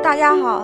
大家好，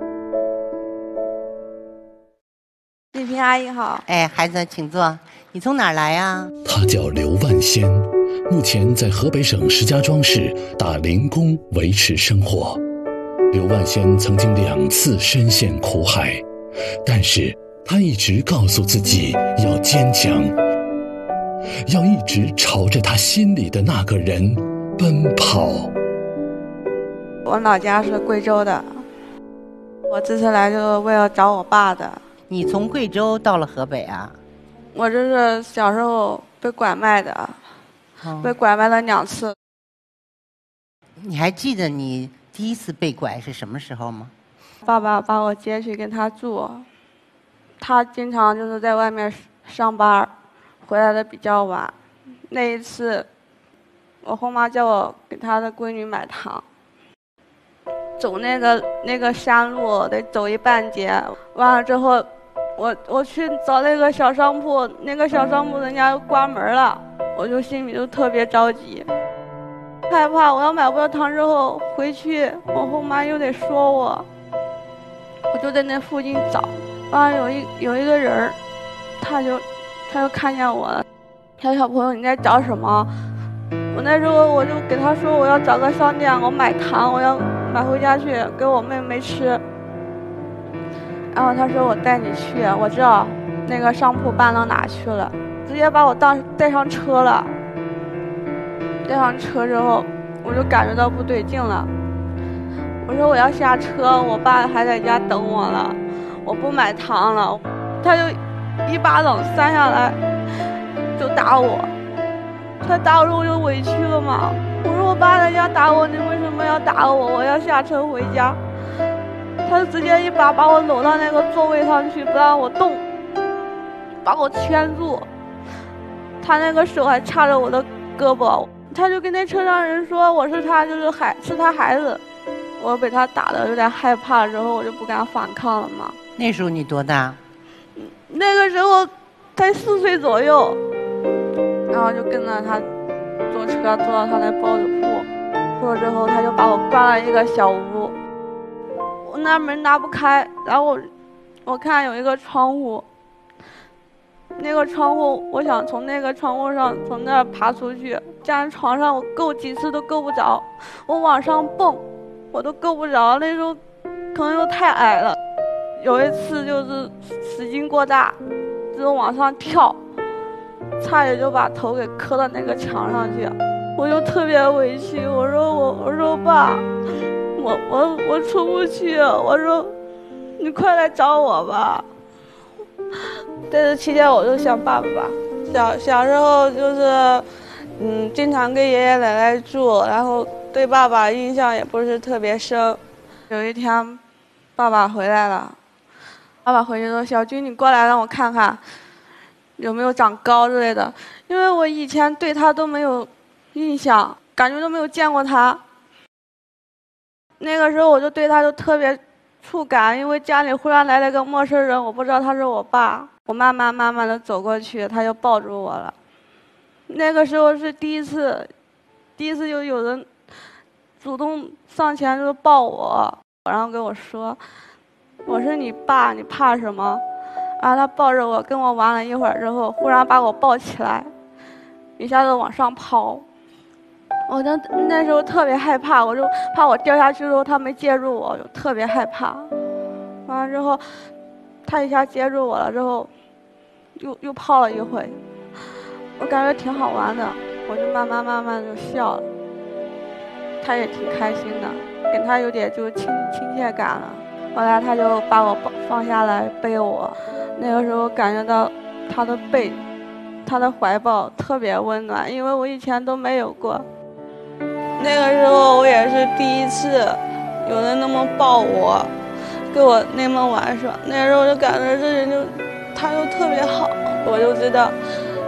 丽萍阿姨好。 哎，孩子，请坐。你从哪儿来呀？ 他叫刘万仙，目前在河北省石家庄市打零工维持生活。刘万仙曾经2次深陷苦海，但是他一直告诉自己要坚强，要一直朝着他心里的那个人奔跑。 我老家是贵州的，我这次来就是为了找我爸的。 你从贵州到了河北啊？ 我这是小时候被拐卖的，被拐卖了2次。 你还记得你第一次被拐是什么时候吗？ 爸爸把我接去跟他住，他经常就是在外面上班，回来的比较晚。那一次，我后妈叫我给他的闺女买糖。走那个山路得走1半截，完了之后，我去找那个小商铺，那个小商铺人家关门了，我就心里就特别着急，害怕我要买不到糖之后回去，我后妈又得说我就在那附近找，完了有一个人，他就看见我了，他说小朋友你在找什么？我那时候我就给他说我要找个商店，我买糖，我要买回家去给我妹妹吃。然后他说我带你去，我知道那个商铺搬到哪去了，直接把我带上车了。带上车之后，我就感觉到不对劲了。我说我要下车，我爸还在家等我了，我不买糖了。他就1巴掌扇下来，就打我。他打我，我就委屈了嘛。我说我爸在家打我，你为什么要打我？我要下车回家。他就直接一把把我搂到那个座位上去，不让我动，把我牵住。他那个手还掐着我的胳膊，他就跟那车上人说我是他，是他孩子。我被他打的有点害怕，之后我就不敢反抗了嘛。 那时候你多大？ 那个时候才4岁左右。然后就跟着他坐车坐到他那包子铺了之后，他就把我关了一个小屋，我那门拉不开，然后我看有一个窗户，那个窗户我想从那个窗户上从那儿爬出去，站在床上我够几次都够不着，我往上蹦我都够不着，那时候可能又太矮了，有一次就是使劲过大，就是往上跳，差点就把头给磕到那个墙上去，我就特别委屈。我说爸，我出不去。我说你快来找我吧。在这期间我就想爸爸吧。小时候就是经常跟爷爷奶奶住，然后对爸爸印象也不是特别深。有一天爸爸回来了，爸爸回去说小军你过来让我看看有没有长高之类的，因为我以前对他都没有印象，感觉都没有见过他。那个时候我就对他就特别触感，因为家里忽然来了个陌生人，我不知道他是我爸。我慢慢的走过去，他就抱住我了。那个时候是第一次就有人主动上前就抱我，然后跟我说我是你爸，你怕什么？然后他抱着我跟我玩了一会儿之后，忽然把我抱起来，一下子往上抛。我那时候特别害怕，我就怕我掉下去之后他没接住我，我就特别害怕。完了之后他一下接住我了之后又泡了一回，我感觉挺好玩的，我就慢慢就笑了。他也挺开心的，跟他有点就亲切感了。后来他就把我放下来背我，那个时候感觉到他的背，他的怀抱特别温暖，因为我以前都没有过。那个时候我也是第一次有人那么抱我，跟我那么玩耍，那时候我就感觉这人他就特别好，我就知道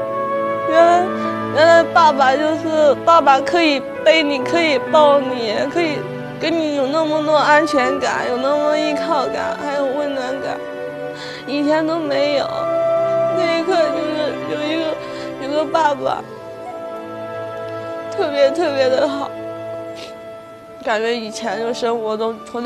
原来爸爸可以背你，可以抱你，可以给你有那么多安全感，有那么依靠感，还有温暖感，以前都没有。那一刻就是有个爸爸特别的好，感觉以前就生活中从